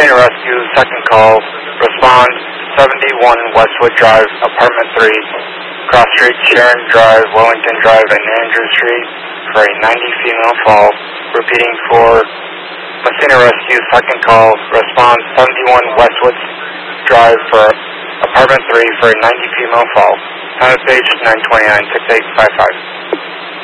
Mustang Rescue, second call. Respond 71 Westwood Drive, Apartment 3, Cross Street, Sharon Drive, Wellington Drive, and Andrew Street for a 90 female fall. Repeating for Mustang Rescue, second call. Respond 71 Westwood Drive for Apartment 3 for a 90 female fall. Time of page 929, 6855.